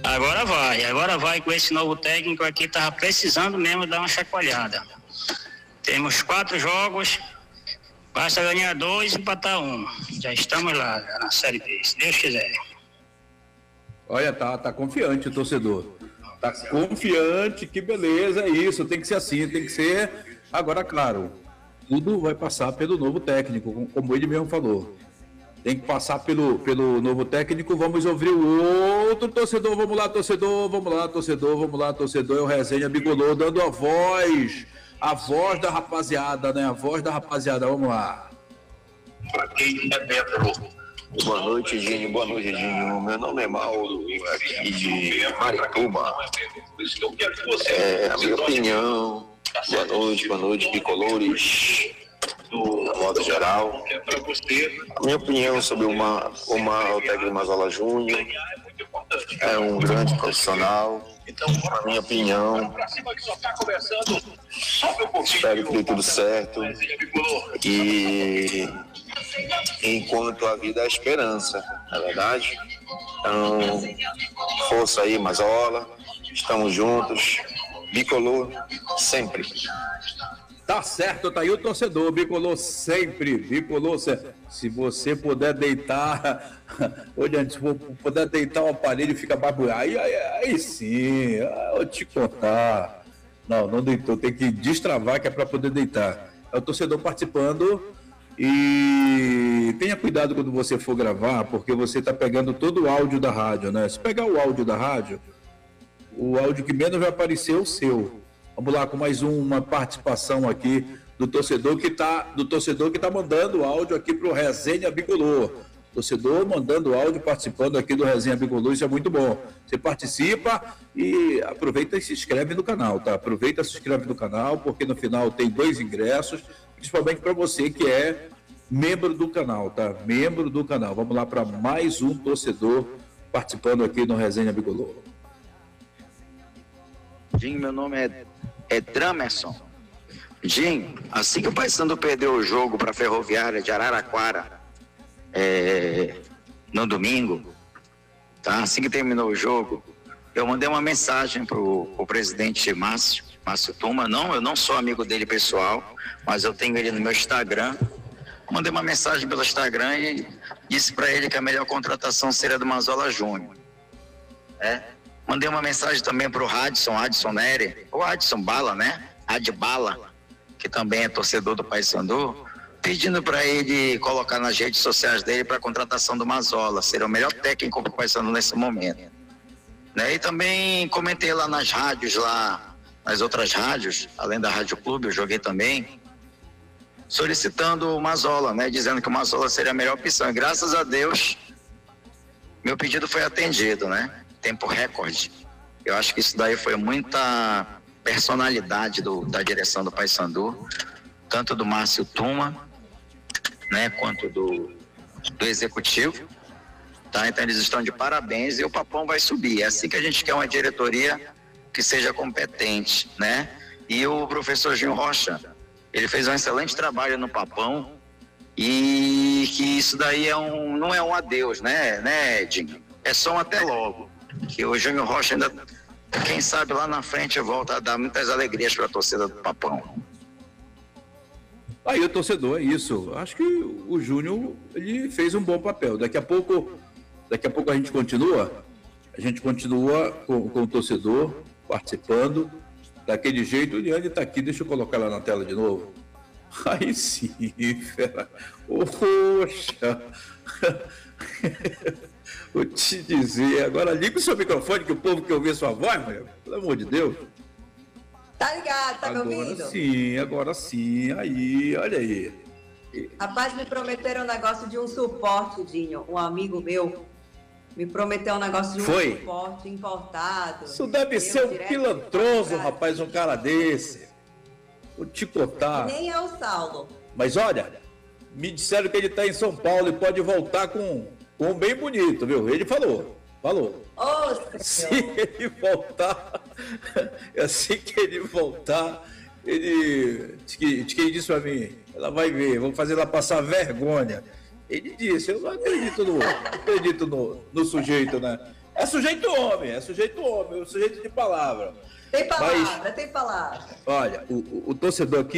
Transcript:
Agora vai com esse novo técnico aqui, tava precisando mesmo dar uma chacoalhada. Temos 4 jogos, basta ganhar 2 e empatar 1. Já estamos lá na Série B, se Deus quiser. Olha, tá confiante o torcedor. Tá confiante, que beleza, é isso, tem que ser assim, tem que ser. Agora, claro, tudo vai passar pelo novo técnico, como ele mesmo falou. Tem que passar pelo novo técnico. Vamos ouvir o outro torcedor. Vamos lá, torcedor. É o Resenha Bigolô dando a voz da rapaziada, né? A voz da rapaziada. Vamos lá. Boa noite, Dinho. Meu nome é Mauro, aqui de Marituba. A minha opinião. Boa noite, bicolores. Do modo geral, a minha opinião sobre o técnico Mazola Júnior é um grande profissional. A minha opinião, espero que dê tudo certo e enquanto a vida é esperança, não é verdade? Então, força aí, Mazola, estamos juntos, bicolor sempre. Tá certo, tá aí o torcedor, bicolor sempre. Se você puder deitar, se puder deitar o aparelho e fica babulhado, aí sim, eu vou te contar. Não deitou, tem que destravar que é para poder deitar. É o torcedor participando e tenha cuidado quando você for gravar, porque você tá pegando todo o áudio da rádio, né? Se pegar o áudio da rádio, o áudio que menos vai aparecer é o seu. Vamos lá com mais uma participação aqui do torcedor que tá mandando áudio aqui pro Resenha Bicolor. Torcedor mandando áudio, participando aqui do Resenha Bicolor, isso é muito bom. Você participa e aproveita e se inscreve no canal, tá? Aproveita e se inscreve no canal, porque no final tem 2 ingressos, principalmente para você que é membro do canal, tá? Membro do canal. Vamos lá para mais um torcedor participando aqui no Resenha Bicolor. Jim, meu nome é Dramerson. Jim, assim que o Paysandu perdeu o jogo para a Ferroviária de Araraquara no domingo, tá? Assim que terminou o jogo, eu mandei uma mensagem pro presidente Márcio Tuma. Não, eu não sou amigo dele pessoal, mas eu tenho ele no meu Instagram. Mandei uma mensagem pelo Instagram e disse para ele que a melhor contratação seria do Mazola Júnior. Mandei uma mensagem também pro Adson Nery, ou Adson Bala, né? Adbala, que também é torcedor do Paysandu, pedindo para ele colocar nas redes sociais dele para a contratação do Mazola. Seria o melhor técnico para o Paysandu nesse momento. Né? E também comentei lá nas rádios, nas outras rádios, além da Rádio Clube, eu joguei também, solicitando o Mazola, né? Dizendo que o Mazola seria a melhor opção. E graças a Deus, meu pedido foi atendido, né? Tempo recorde. Eu acho que isso daí foi muita personalidade da direção do Paysandu, tanto do Márcio Tuma, né, quanto do executivo, tá? Então eles estão de parabéns e o Papão vai subir. É assim que a gente quer uma diretoria que seja competente, né? E o professor Gil Rocha, ele fez um excelente trabalho no Papão e que isso daí não é um adeus, né, Edinho? É só um até logo. Que o Júnior Rocha ainda, quem sabe lá na frente, volta a dar muitas alegrias para a torcida do Papão. Aí o torcedor, é isso. Acho que o Júnior, ele fez um bom papel. Daqui a pouco a gente continua com o torcedor participando daquele jeito. O Liane está aqui, deixa eu colocar ela na tela de novo. Aí sim, fera. Poxa. Vou te dizer, agora liga o seu microfone que o povo quer ouvir sua voz, mulher. Pelo amor de Deus. Tá ligado, tá me ouvindo? Agora sim, aí, olha aí. Rapaz, me prometeram um negócio de um suporte, Dinho. Um amigo meu me prometeu um negócio de um suporte importado. Isso deve ser um pilantroso, rapaz, um cara desse. Vou te cortar. Nem é o Saulo. Mas olha, me disseram que ele tá em São Paulo e pode voltar com um bem bonito, viu? Ele falou. Se ele voltar, assim que ele voltar, ele disse pra mim, ela vai ver, vou fazer ela passar vergonha. Ele disse, eu não acredito no sujeito, né? É sujeito homem, o sujeito de palavra. Tem palavra, tem palavra. Olha, o torcedor aqui